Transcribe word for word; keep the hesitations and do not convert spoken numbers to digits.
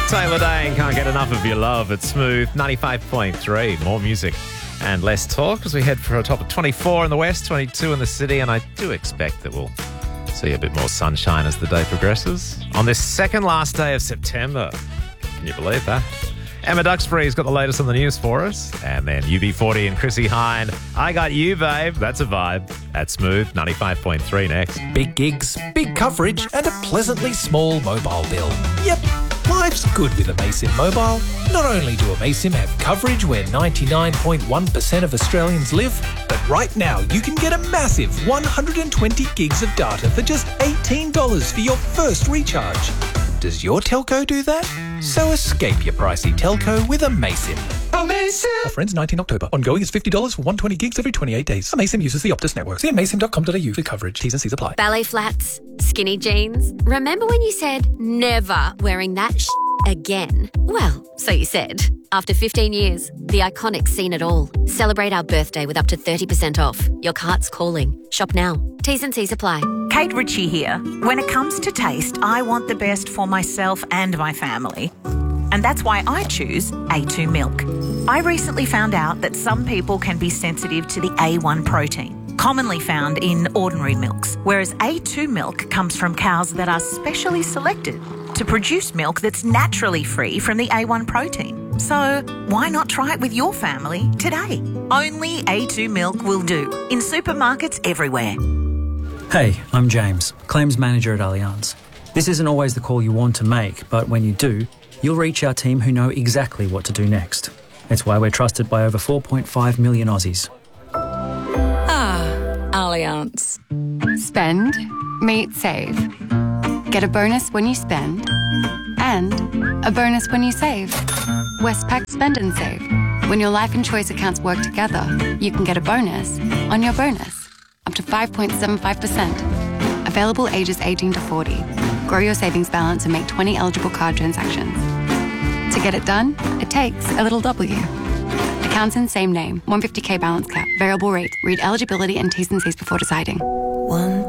Taylor Dane, can't get enough of your love. It's Smooth ninety-five point three. More music and less talk as we head for a top of twenty-four in the west, twenty-two in the city, and I do expect that we'll see a bit more sunshine as the day progresses. On this second last day of September. Can you believe that? Emma Duxbury's got the latest on the news for us. And then U B forty and Chrissy Hine. I Got You, Babe. That's a vibe. That's Smooth ninety-five point three next. Big gigs, big coverage, and a pleasantly small mobile bill. Yep, life's good with Amaysim Mobile. Not only do Amaysim have coverage where ninety-nine point one percent of Australians live, but right now you can get a massive one hundred twenty gigs of data for just eighteen dollars for your first recharge. Does your telco do that? So escape your pricey telco with Amaysim. Amaysim! Offer ends nineteenth October. Ongoing is fifty dollars for one hundred twenty gigs every twenty-eight days. Amaysim uses the Optus network. See amaysim dot com dot a u for coverage. T's and C's apply. Ballet flats, skinny jeans. Remember when you said never wearing that sh- again? Well, so you said. After fifteen years, the Iconic's seen it all. Celebrate our birthday with up to thirty percent off. Your cart's calling. Shop now. T's and C's apply. Kate Ritchie here. When it comes to taste, I want the best for myself and my family. And that's why I choose A two milk. I recently found out that some people can be sensitive to the A one protein, commonly found in ordinary milks, whereas A two milk comes from cows that are specially selected to produce milk that's naturally free from the A one protein. So why not try it with your family today? Only A two milk will do, in supermarkets everywhere. Hey, I'm James, Claims Manager at Allianz. This isn't always the call you want to make, but when you do, you'll reach our team who know exactly what to do next. It's why we're trusted by over four point five million Aussies. Ah, Allianz. Spend, meet, save. Get a bonus when you spend and a bonus when you save. Westpac Spend and Save. When your life and choice accounts work together, you can get a bonus on your bonus, up to five point seven five percent. Available ages eighteen to forty. Grow your savings balance and make twenty eligible card transactions. To get it done, it takes a little W. Accounts in same name, one hundred fifty k balance cap, variable rate. Read eligibility and T's and C's before deciding. One